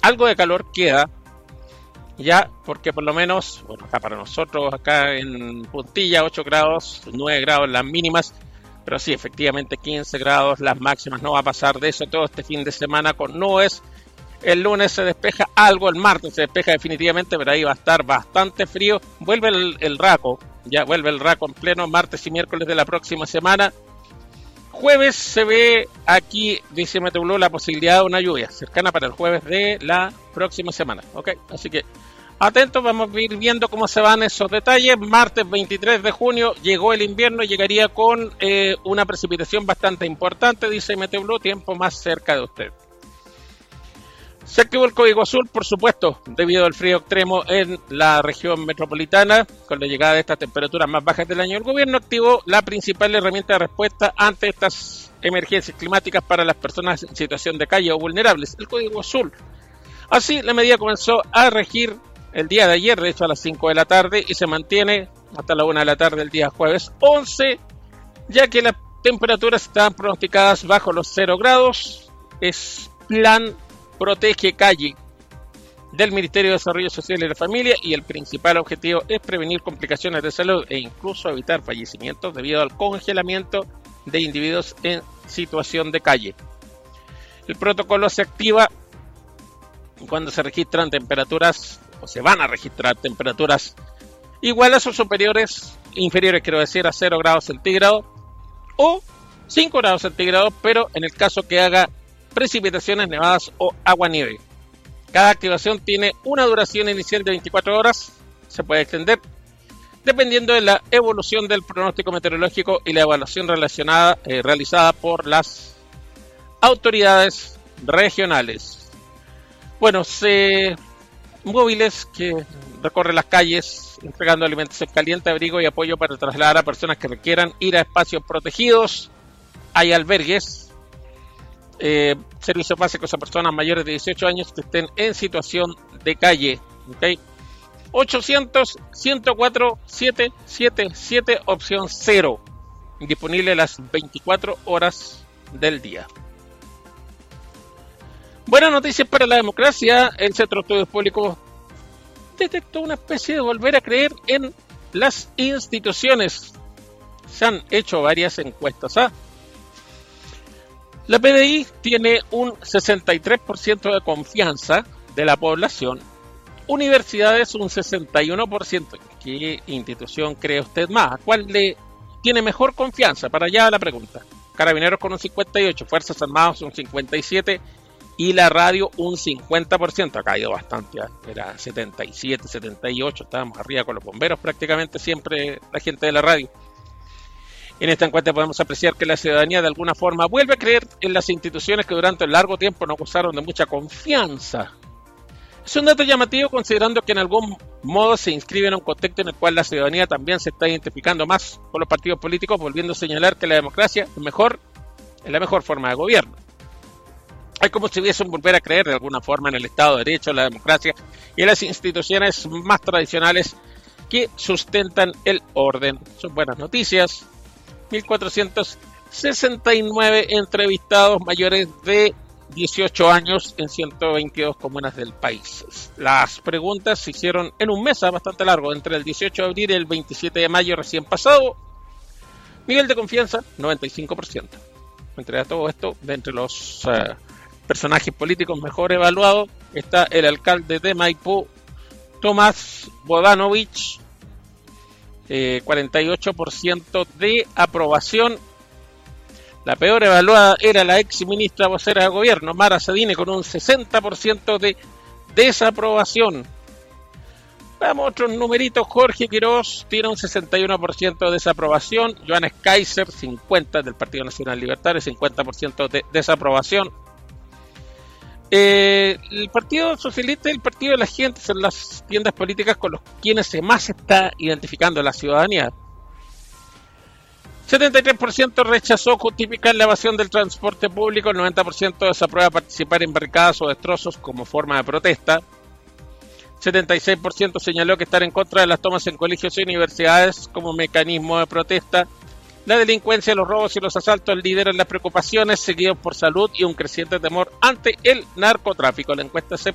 algo de calor queda, ya, porque por lo menos, bueno, acá para nosotros, acá en Puntilla, 8 grados, 9 grados las mínimas, pero sí, efectivamente 15 grados las máximas, no va a pasar de eso todo este fin de semana con nubes. El lunes se despeja algo, el martes se despeja definitivamente, pero ahí va a estar bastante frío. Vuelve el raco, ya vuelve el raco en pleno martes y miércoles de la próxima semana. Jueves se ve aquí, dice Meteorología, la posibilidad de una lluvia cercana para el jueves de la próxima semana. ¿Ok? Así que atentos, vamos a ir viendo cómo se van esos detalles. Martes 23 de junio llegó el invierno, llegaría con una precipitación bastante importante, dice Meteorología, tiempo más cerca de usted. Se activó el código azul, por supuesto, debido al frío extremo en la región metropolitana. Con la llegada de estas temperaturas más bajas del año, el gobierno activó la principal herramienta de respuesta ante estas emergencias climáticas para las personas en situación de calle o vulnerables, el código azul. Así, la medida comenzó a regir el día de ayer, de hecho a las 5 de la tarde, y se mantiene hasta la 1 de la tarde el día jueves 11, ya que las temperaturas están pronosticadas bajo los 0 grados. Es plan Protege Calle del Ministerio de Desarrollo Social y la Familia, y el principal objetivo es prevenir complicaciones de salud e incluso evitar fallecimientos debido al congelamiento de individuos en situación de calle. El protocolo se activa cuando se registran temperaturas, o se van a registrar temperaturas iguales o inferiores a 0 grados centígrados o 5 grados centígrados, pero en el caso que haga precipitaciones, nevadas o agua-nieve. Cada activación tiene una duración inicial de 24 horas, se puede extender dependiendo de la evolución del pronóstico meteorológico y la evaluación realizada por las autoridades regionales. Bueno, móviles que recorren las calles entregando alimentos en caliente, abrigo y apoyo para trasladar a personas que requieran ir a espacios protegidos. Hay albergues, servicios básicos a personas mayores de 18 años que estén en situación de calle. ¿Okay? 800-104-777, opción 0. Disponible las 24 horas del día. Buenas noticias para la democracia. El Centro de Estudios Públicos detectó una especie de volver a creer en las instituciones. Se han hecho varias encuestas. La PDI tiene un 63% de confianza de la población. Universidades un 61%. ¿Qué institución cree usted más? ¿Cuál le tiene mejor confianza? Para allá la pregunta. Carabineros con un 58%, Fuerzas Armadas un 57% y la radio un 50%. Ha caído bastante, era 77, 78, estábamos arriba con los bomberos prácticamente siempre la gente de la radio. En esta encuesta podemos apreciar que la ciudadanía de alguna forma vuelve a creer en las instituciones que durante un largo tiempo no gozaron de mucha confianza. Es un dato llamativo considerando que en algún modo se inscribe en un contexto en el cual la ciudadanía también se está identificando más con los partidos políticos, volviendo a señalar que la democracia es la mejor forma de gobierno. Es como si hubiesen volver a creer de alguna forma en el Estado de Derecho, la democracia y en las instituciones más tradicionales que sustentan el orden. Son buenas noticias. 1.469 entrevistados mayores de 18 años en 122 comunas del país. Las preguntas se hicieron en un mes bastante largo, entre el 18 de abril y el 27 de mayo recién pasado. Nivel de confianza, 95%. Entre todo esto, de entre los personajes políticos mejor evaluados, está el alcalde de Maipú, Tomás Bodanovich, 48% de aprobación. La peor evaluada era la ex ministra vocera de gobierno, Mara Sadine, con un 60% de desaprobación. Vamos, otros numeritos. Jorge Quirós tiene un 61% de desaprobación. Johannes Kaiser, 50% del Partido Nacional Libertario, 50% de desaprobación. El Partido Socialista y el Partido de la Gente son las tiendas políticas con los quienes se más está identificando la ciudadanía. 73% rechazó justificar la evasión del transporte público, el 90% desaprueba participar en barricadas o destrozos como forma de protesta. 76% señaló que estar en contra de las tomas en colegios y universidades como mecanismo de protesta. La delincuencia, los robos y los asaltos lideran las preocupaciones, seguidos por salud y un creciente temor ante el narcotráfico. La encuesta se